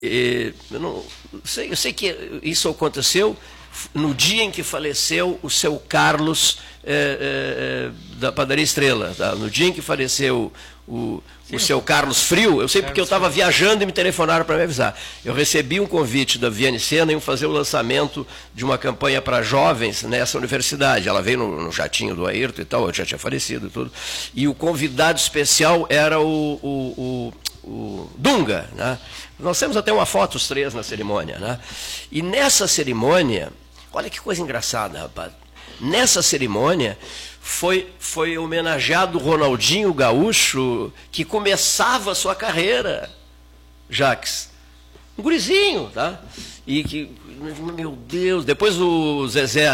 Eu sei que isso aconteceu no dia em que faleceu o seu Carlos da Padaria Estrela. Tá? No dia em que faleceu o seu Carlos Frio, eu sei porque eu estava viajando e me telefonaram para me avisar. Eu recebi um convite da Viane Sena em fazer o lançamento de uma campanha para jovens nessa universidade. Ela veio no jatinho do Ayrton e tal, eu já tinha falecido e tudo. E o convidado especial era o Dunga, né? Nós temos até uma foto, os três, na cerimônia, né? E nessa cerimônia, olha que coisa engraçada, rapaz. Nessa cerimônia foi homenageado o Ronaldinho Gaúcho, que começava a sua carreira, Jacques. Um gurizinho, tá? E que, meu Deus, depois o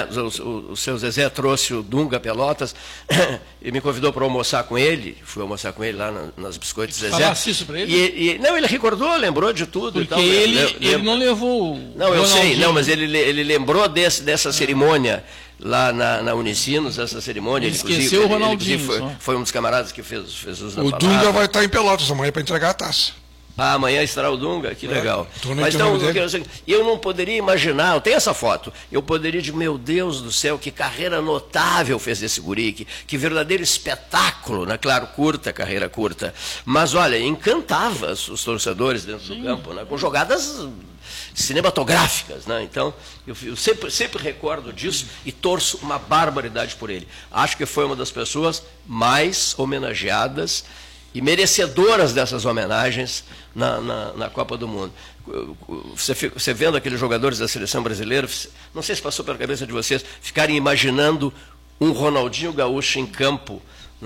seu Zezé trouxe o Dunga Pelotas e me convidou para almoçar com ele. Fui almoçar com ele lá nas Biscoitos Zezé. Falasse isso para ele? Não, ele recordou, lembrou de tudo. Porque ele não levou. Não, eu sei, não, mas ele lembrou dessa cerimônia lá na Unicinos, essa cerimônia. Ele esqueceu o Ronaldinho. Foi um dos camaradas que fez uso da palavra. O Dunga vai estar em Pelotas amanhã para entregar a taça. Amanhã estará o Dunga, que legal. Mas então, eu não poderia imaginar, eu tenho essa foto, eu poderia dizer, meu Deus do céu, que carreira notável fez esse guri, que verdadeiro espetáculo, né? Claro, carreira curta, mas olha, encantava os torcedores dentro do campo, né? Com jogadas cinematográficas, né? Então, eu sempre recordo disso e torço uma barbaridade por ele. Acho que foi uma das pessoas mais homenageadas e merecedoras dessas homenagens na Copa do Mundo. Você vendo aqueles jogadores da seleção brasileira, não sei se passou pela cabeça de vocês, ficarem imaginando um Ronaldinho Gaúcho em campo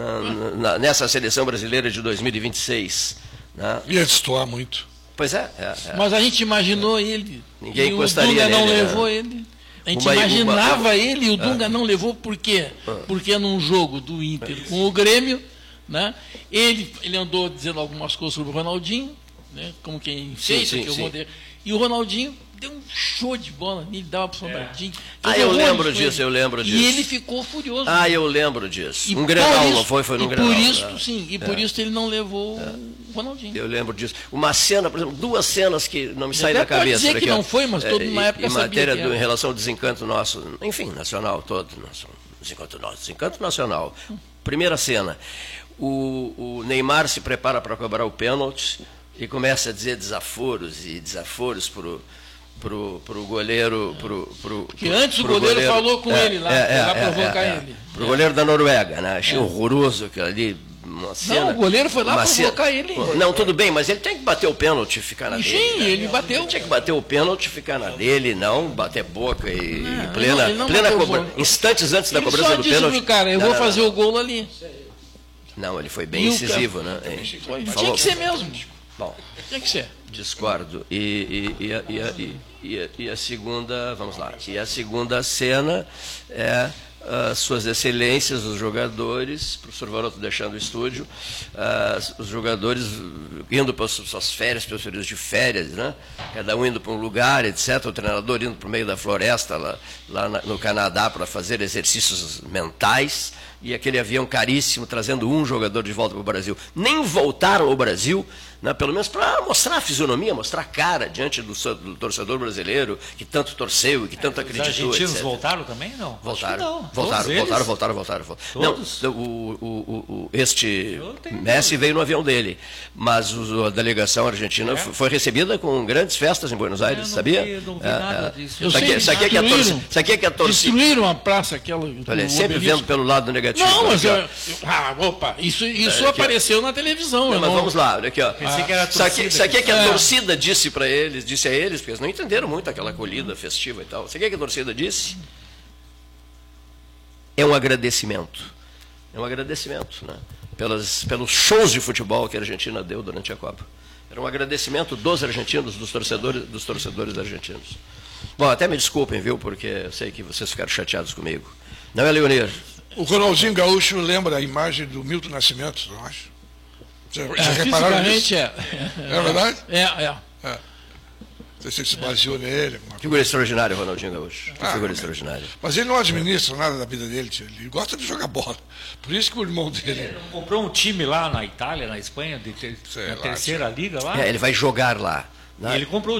nessa seleção brasileira de 2026. Né? Ia destoar muito. Pois é. Mas a gente imaginou ele. Ninguém gostaria nele. O Dunga não nele, levou ele. A gente imaginava ele e o Dunga não levou, por quê? Porque num jogo do Inter com o Grêmio, né? Ele andou dizendo algumas coisas sobre o Ronaldinho, né? Como quem fez, e o Ronaldinho deu um show de bola, ele dava para o Ronaldinho. Eu lembro disso. E ele ficou furioso. Eu lembro disso. Um Grenal, não foi no Grenal. Por isso, sim, e por isso ele não levou o Ronaldinho. Eu lembro disso. Uma cena, por exemplo, duas cenas que não me saem da cabeça. Pode dizer que não foi, mas todo na época em sabia matéria que era. em relação ao desencanto nosso, enfim, nacional todo, desencanto nacional. Primeira cena. O Neymar se prepara para cobrar o pênalti e começa a dizer desaforos pro goleiro. Que antes o goleiro falou com ele lá, para provocar ele. Pro goleiro da Noruega, né? Achei horroroso aquilo ali. Uma cena, não, o goleiro foi lá provocar ele. Não, tudo bem, mas ele tem que bater o pênalti e ficar na dele. Sim, ele bateu. Ele tinha que bater o pênalti e ficar na dele, não bater boca e plena cobrança. Instantes antes da cobrança do pênalti. Pro cara, eu vou fazer o gol ali. Não, ele foi bem incisivo, né? Tinha que ser mesmo. Bom, tinha que ser. Discordo. E a segunda, vamos lá. E a segunda cena é suas excelências, os jogadores, o professor Varoto deixando o estúdio, os jogadores indo para as suas férias, para os períodos de férias, né? Cada um indo para um lugar, etc. O treinador indo para o meio da floresta, lá no Canadá, para fazer exercícios mentais, e aquele avião caríssimo trazendo um jogador de volta para o Brasil. Nem voltaram ao Brasil, né, pelo menos para mostrar a fisionomia, mostrar a cara diante do torcedor brasileiro que tanto torceu e que tanto acreditou. Os argentinos etc. voltaram também? Não. Voltaram. Voltaram. Todos? Não, este Messi veio no avião dele, mas a delegação argentina foi recebida com grandes festas em Buenos Aires, sabia? Não vi nada disso. Sabe que a torcida... Destruíram a praça aquela... Olha, sempre vendo pelo lado negativo. Não, mas isso apareceu na televisão. Mas vamos lá, olha aqui, ó. Sabe o que a torcida disse a eles, porque eles não entenderam muito aquela acolhida festiva e tal. Sabe o que a torcida disse? É um agradecimento. É um agradecimento, né? Pelos shows de futebol que a Argentina deu durante a Copa. Era um agradecimento dos argentinos, dos torcedores argentinos. Bom, até me desculpem, viu, porque eu sei que vocês ficaram chateados comigo. Não é, Leonir? O Ronaldinho Gaúcho lembra a imagem do Milton Nascimento, eu acho. Já repararam nisso? É verdade? É. Não sei se se baseou nele. Figura extraordinária, Ronaldinho Gaúcho. Figura extraordinária. Mas ele não administra nada da vida dele, ele gosta de jogar bola. Por isso que o irmão dele... Ele comprou um time lá na Itália, na Espanha, na terceira liga lá? Ele vai jogar lá. Né? Ele comprou